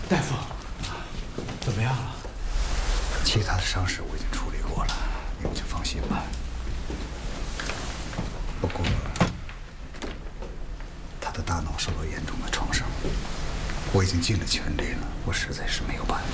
大夫，怎么样了？ 其他的伤势我已经处理过了，你们就放心吧。不过，他的大脑受到严重的创伤，我已经尽了全力了，我实在是没有办法。